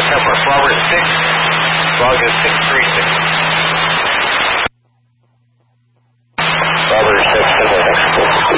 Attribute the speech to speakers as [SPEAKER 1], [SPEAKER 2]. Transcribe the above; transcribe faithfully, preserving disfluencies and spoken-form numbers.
[SPEAKER 1] Kepler, forward six, log is six three six.